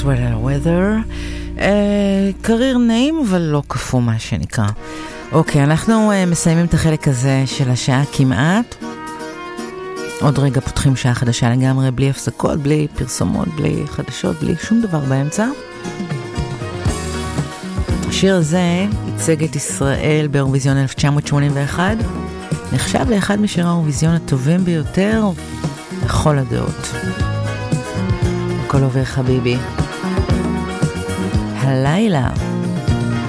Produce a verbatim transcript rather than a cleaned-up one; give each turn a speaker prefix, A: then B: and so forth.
A: Sweater Weather. קריר נעים אבל לא כפו מה שנקרא. אוקיי, אנחנו מסיימים את החלק הזה של השעה כמעט. עוד רגע פותחים שעה חדשה לגמרי, בלי הפסקות, בלי פרסומות, בלי חדשות, בלי שום דבר באמצע. השיר הזה ייצג את ישראל באירוויזיון אלף תשע מאות שמונים ואחת, נחשב לאחד משירי האירוויזיון הטובים ביותר לכל הדעות. הכל עובר חביבי. הלילה